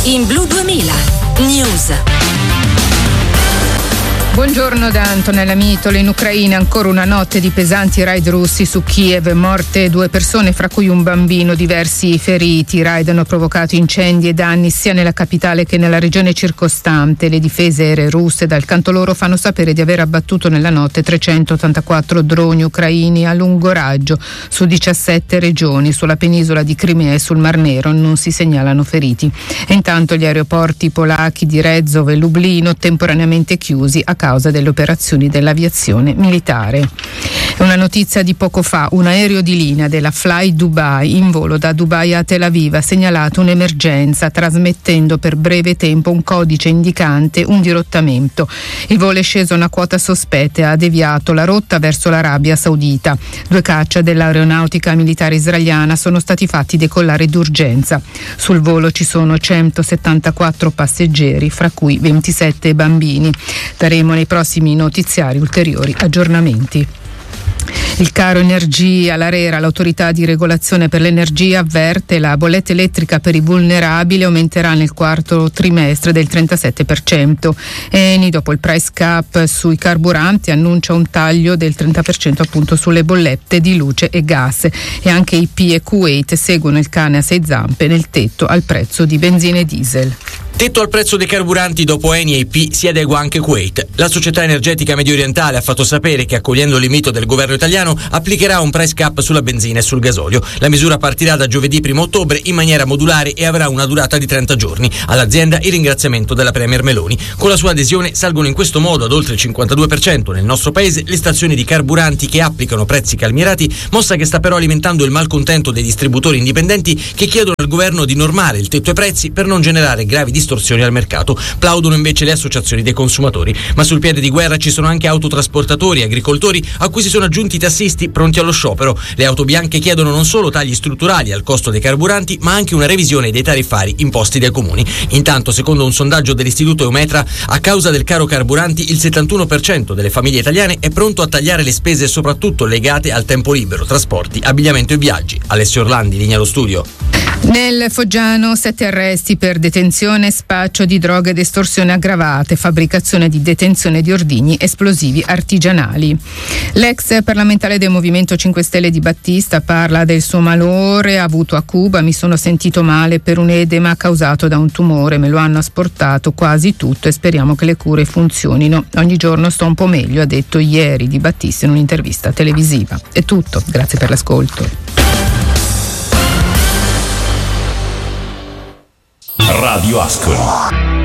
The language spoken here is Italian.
In Blu 2000 News. Buongiorno da Antonella Mitolo. In Ucraina ancora una notte di pesanti raid russi su Kiev, morte 2 persone, fra cui un bambino, diversi feriti. I raid hanno provocato incendi e danni sia nella capitale che nella regione circostante. Le difese aeree russe dal canto loro fanno sapere di aver abbattuto nella notte 384 droni ucraini a lungo raggio su 17 regioni. Sulla penisola di Crimea e sul Mar Nero non si segnalano feriti. E intanto gli aeroporti polacchi di Rezov e Lublino temporaneamente chiusi a causa delle operazioni dell'aviazione militare. Una notizia di poco fa: un aereo di linea della Fly Dubai in volo da Dubai a Tel Aviv ha segnalato un'emergenza trasmettendo per breve tempo un codice indicante un dirottamento. Il volo è sceso a una quota sospetta e ha deviato la rotta verso l'Arabia Saudita. 2 caccia dell'aeronautica militare israeliana sono stati fatti decollare d'urgenza. Sul volo ci sono 174 passeggeri, fra cui 27 bambini. Daremo nei prossimi notiziari ulteriori aggiornamenti. Il caro energia, l'ARERA, l'autorità di regolazione per l'energia, avverte: la bolletta elettrica per i vulnerabili aumenterà nel quarto trimestre del 37%. Eni, dopo il price cap sui carburanti, annuncia un taglio del 30% appunto sulle bollette di luce e gas. E anche IP e Kuwait seguono il cane a 6 zampe nel tetto al prezzo di benzina e diesel. Tetto al prezzo dei carburanti: dopo Eni e IP si adegua anche Kuwait. La società energetica mediorientale ha fatto sapere che, accogliendo l'invito del governo italiano, applicherà un price cap sulla benzina e sul gasolio. La misura partirà da giovedì 1 ottobre in maniera modulare e avrà una durata di 30 giorni. All'azienda il ringraziamento della Premier Meloni. Con la sua adesione salgono in questo modo ad oltre il 52% nel nostro paese le stazioni di carburanti che applicano prezzi calmierati, mossa che sta però alimentando il malcontento dei distributori indipendenti che chiedono al governo di normare il tetto ai prezzi per non generare gravi distorsioni al mercato. Plaudono invece le associazioni dei consumatori. Ma sul piede di guerra ci sono anche autotrasportatori e agricoltori, a cui si sono aggiunti i tassisti pronti allo sciopero. Le auto bianche chiedono non solo tagli strutturali al costo dei carburanti, ma anche una revisione dei tariffari imposti dai comuni. Intanto, secondo un sondaggio dell'istituto Eumetra, a causa del caro carburanti il 71% delle famiglie italiane è pronto a tagliare le spese soprattutto legate al tempo libero, trasporti, abbigliamento e viaggi. Alessio Orlandi, linea allo studio. Nel Foggiano 7 arresti per detenzione, spaccio di droga ed estorsione aggravate, fabbricazione di detenzione di ordigni esplosivi artigianali. L'ex parlamentare del Movimento 5 Stelle Di Battista parla del suo malore avuto a Cuba: mi sono sentito male per un edema causato da un tumore, me lo hanno asportato quasi tutto e speriamo che le cure funzionino. Ogni giorno sto un po' meglio, ha detto ieri Di Battista in un'intervista televisiva. È tutto, grazie per l'ascolto. Radio Ascoli.